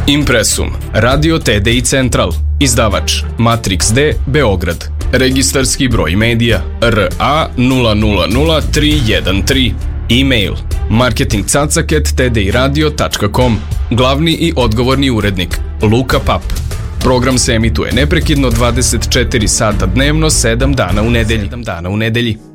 Impresum, Radio TDI Central, izdavač Matrix D, Beograd, registarski broj medija RA 000313, e-mail marketingcacak@tdiradio.com, glavni i odgovorni urednik Luka Pap. Program se emituje neprekidno 24 sata dnevno, 7 dana u nedelji.